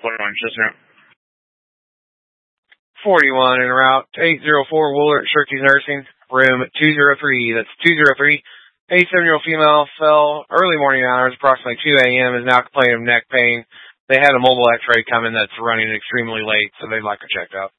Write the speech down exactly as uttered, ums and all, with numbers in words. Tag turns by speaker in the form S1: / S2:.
S1: twenty-one, just now.
S2: forty-one en route, eight oh four Woolert Shirky's Nursing, room two oh three. That's two oh three. eighty-seven-year-old female fell early morning hours, approximately two a.m., is now complaining of neck pain. They had a mobile x-ray come in that's running extremely late, so they'd like her checked out.